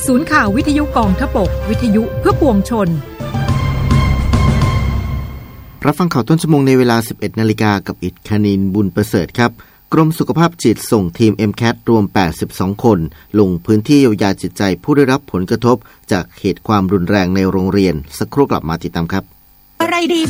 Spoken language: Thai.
ศูนย์ข่าววิทยุกองทพบกวิทยุเพื่อปวงชนรับฟังข่าวต้นชั่วโมงในเวลา 11 นาฬิกากับอิฐคณินบุญประเสริฐครับกรมสุขภาพจิตส่งทีม MCAT รวม82คนลงพื้นที่เยียวยาจิตใจผู้ได้รับผลกระทบจากเหตุความรุนแรงในโรงเรียนสักครู่กลับมาติดตามครับอะไรดี